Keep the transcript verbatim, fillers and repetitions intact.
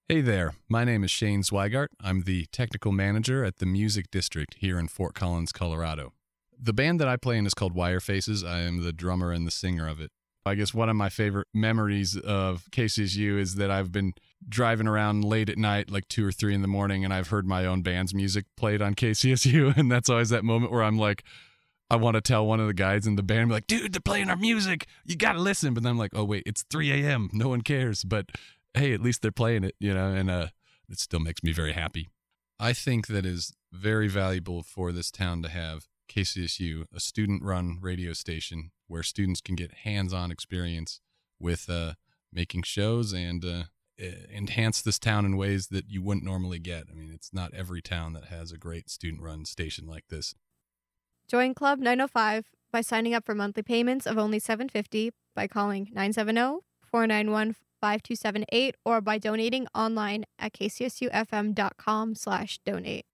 Hey there, my name is Shane Zweigart. I'm the technical manager at the Music District here in Fort Collins, Colorado. The band that I play in is called Wire Faces. I am the drummer and the singer of it. I guess one of my favorite memories of K C S U is that I've been driving around late at night, like two or three in the morning, and I've heard my own band's music played on K C S U, and that's always that moment where I'm like, I want to tell one of the guys in the band, be like, dude, they're playing our music. You got to listen. But then I'm like, oh, wait, it's three a.m. No one cares. But hey, at least they're playing it, you know, and uh, it still makes me very happy. I think that is very valuable for this town to have K C S U, a student-run radio station where students can get hands-on experience with uh, making shows and uh, enhance this town in ways that you wouldn't normally get. I mean, it's not every town that has a great student-run station like this. Join Club nine oh five by signing up for monthly payments of only seven dollars and fifty cents by calling nine seven zero, four nine one, five two seven eight or by donating online at k c s u f m dot com slash donate.